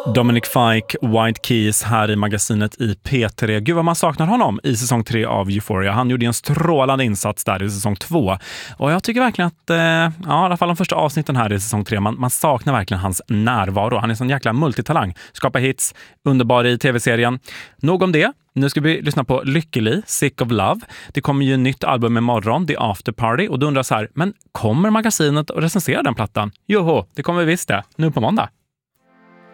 Dominic Fike, White Keys här i magasinet i P3. Gud vad man saknar honom i säsong 3 av Euphoria. Han gjorde en strålande insats där i säsong 2. Och jag tycker verkligen att, i alla fall de första avsnitten här i säsong 3, man saknar verkligen hans närvaro. Han är en sån jäkla multitalang. Skapar hits, underbar i tv-serien. Nog om det. Nu ska vi lyssna på Lykkeli, Sick of Love. Det kommer ju ett nytt album imorgon, The After Party. Och då undrar så här, men kommer magasinet att recensera den plattan? Joho, det kommer vi visst det. Nu på måndag.